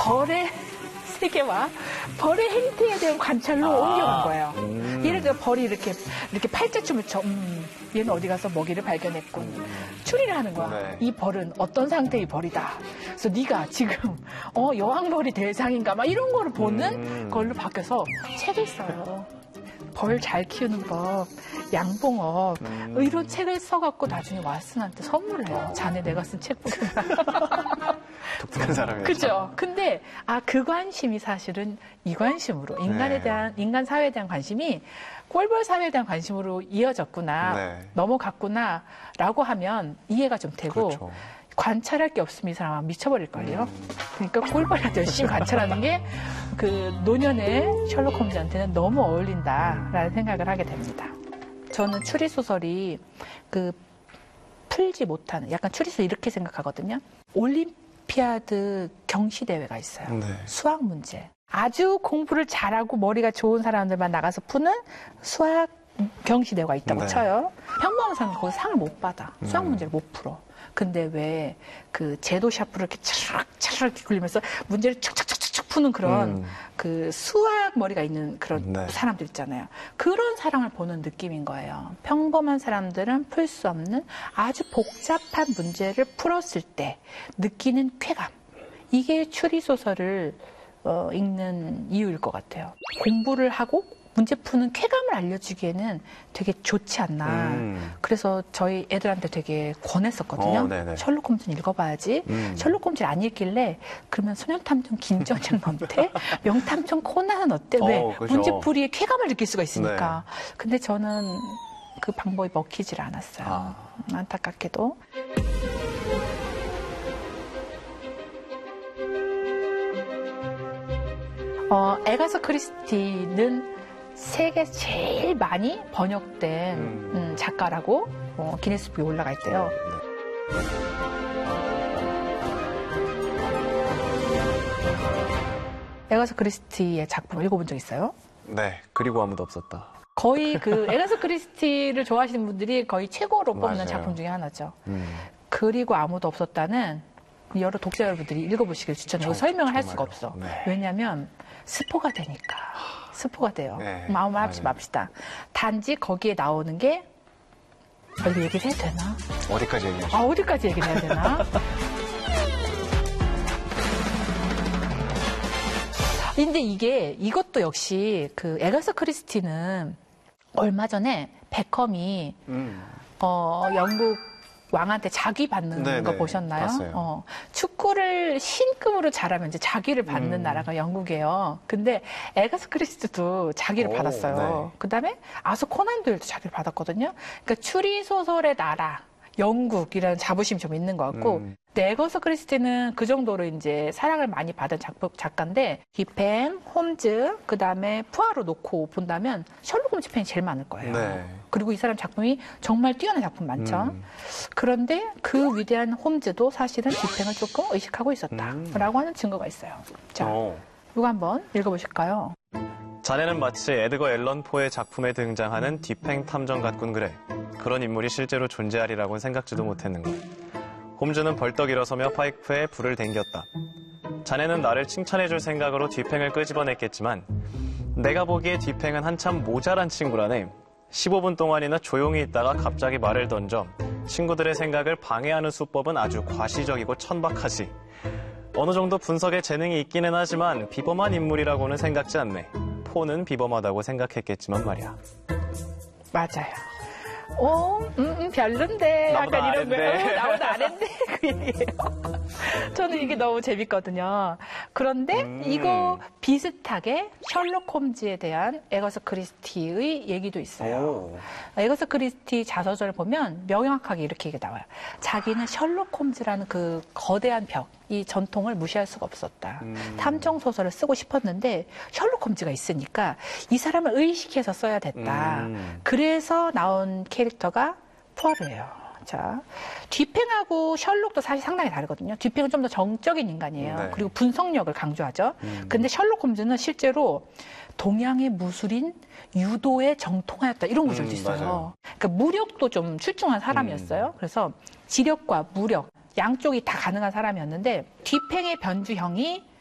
벌의 세계와 벌의 행태에 대한 관찰로 옮겨간 거예요. 예를 들어 벌이 이렇게 팔자춤을 춰. 얘는 어디 가서 먹이를 발견했군. 추리를 하는 거야. 네. 이 벌은 어떤 상태의 벌이다. 그래서 네가 지금 여왕벌이 대상인가 막 이런 거를 보는 걸로 바뀌어서 책을 써요. 벌 잘 키우는 법, 양봉업 이런 책을 써갖고 나중에 왓슨한테 선물을 해요. 자네 내가 쓴 책보다. 독특한 사람이에요. 그죠? 근데 그 관심이 사실은 이 관심으로 인간에 대한 인간 사회에 대한 관심이 꼴벌 사회에 대한 관심으로 이어졌구나, 넘어갔구나라고 하면 이해가 좀 되고. 그렇죠. 관찰할 게 없으면 이 사람 미쳐버릴걸요. 그러니까 꼴벌이라도 열심히 관찰하는 게 그 노년의 셜록 홈즈한테는 너무 어울린다라는 생각을 하게 됩니다. 저는 추리소설이 풀지 못하는, 약간 추리소설 이렇게 생각하거든요. 올림피아드 경시대회가 있어요. 네. 수학 문제. 아주 공부를 잘하고 머리가 좋은 사람들만 나가서 푸는 수학 경시대회가 있다고 쳐요. 평범한 사람은 거기 상을 못 받아. 수학 문제를 못 풀어. 근데 왜 그 제도 샤프를 이렇게 차락차락 이렇게 굴리면서 문제를 척척척척 푸는 그런 그 수학 머리가 있는 그런 사람들 있잖아요. 그런 사람을 보는 느낌인 거예요. 평범한 사람들은 풀 수 없는 아주 복잡한 문제를 풀었을 때 느끼는 쾌감. 이게 추리소설을 읽는 이유일 것 같아요. 공부를 하고 문제 푸는 쾌감을 알려주기에는 되게 좋지 않나. 그래서 저희 애들한테 되게 권했었거든요. 셜록 홈즈는 읽어봐야지. 셜록 홈즈를 안 읽길래 그러면 소년탐정 김정장은 어때? 명탐정 코난은 어때? 왜? 그렇죠. 문제풀이의 쾌감을 느낄 수가 있으니까. 근데 저는 그 방법이 먹히질 않았어요. 안타깝게도. 에가서 크리스티는 세계 제일 많이 번역된 작가라고 기네스북에 올라가 있대요. 에가서 크리스티의 작품을 읽어본 적 있어요? 네, 그리고 아무도 없었다. 거의 에가서 크리스티를 좋아하시는 분들이 거의 최고로 뽑는 맞아요. 작품 중에 하나죠. 그리고 아무도 없었다는 여러 독자 여러분들이 읽어보시길 추천해요. 설명을 할 수가 없어. 왜냐하면 스포가 되니까. 스포가 돼요. 아무 말 없이 맙시다. 단지 거기에 나오는 게 원래 얘기를 해도 되나? 어디까지 얘기하죠? 어디까지 얘기를 해야 되나? 근데 이것도 역시 에가서 크리스티는 얼마 전에 베컴이 영국 왕한테 자귀 받는 거 보셨나요? 봤어요. 축구를 신급으로 잘하면 이제 자귀를 받는 나라가 영국이에요. 근데 에가서 크리스티도 자귀를 받았어요. 그다음에 아서 코난 도일도 자귀를 받았거든요. 그러니까 추리소설의 나라 영국이라는 자부심이 좀 있는 것 같고, 에가서 크리스티는 그 정도로 이제 사랑을 많이 받은 작가인데, 디펜, 홈즈, 그 다음에 푸아로 놓고 본다면 셜록 홈즈 팬이 제일 많을 거예요. 그리고 이 사람 작품이 정말 뛰어난 작품 많죠. 그런데 그 위대한 홈즈도 사실은 디펜을 조금 의식하고 있었다라고 하는 증거가 있어요. 자, 이거 한번 읽어보실까요? 자네는 마치 에드거 앨런 포의 작품에 등장하는 디팽 탐정 같군 그래. 그런 인물이 실제로 존재하리라고는 생각지도 못했는걸. 홈즈는 벌떡 일어서며 파이프에 불을 댕겼다. 자네는 나를 칭찬해줄 생각으로 디팽을 끄집어냈겠지만 내가 보기에 디팽은 한참 모자란 친구라네. 15분 동안이나 조용히 있다가 갑자기 말을 던져 친구들의 생각을 방해하는 수법은 아주 과시적이고 천박하지. 어느 정도 분석에 재능이 있기는 하지만 비범한 인물이라고는 생각지 않네. 포는 비범하다고 생각했겠지만 말이야. 맞아요. 별론데. 나보다 약간 이런 거예요. 아랫데. 나보다 아랫데. 그 얘기예요. 저는 이게 너무 재밌거든요. 그런데 이거 비슷하게 셜록 홈즈에 대한 에거서 크리스티의 얘기도 있어요. 에거서 크리스티 자서전을 보면 명확하게 이렇게 나와요. 자기는 셜록 홈즈라는 그 거대한 벽, 이 전통을 무시할 수가 없었다. 탐정 소설을 쓰고 싶었는데 셜록 홈즈가 있으니까 이 사람을 의식해서 써야 됐다. 그래서 나온 캐릭터가 푸아르예요. 자, 뒤팽하고 셜록도 사실 상당히 다르거든요. 뒤팽은 좀 더 정적인 인간이에요. 그리고 분석력을 강조하죠. 근데 셜록 홈즈는 실제로 동양의 무술인 유도에 정통하였다. 이런 구절도 있어요. 맞아요. 그러니까 무력도 좀 출중한 사람이었어요. 그래서 지력과 무력 양쪽이 다 가능한 사람이었는데 뒤팽의 변주형이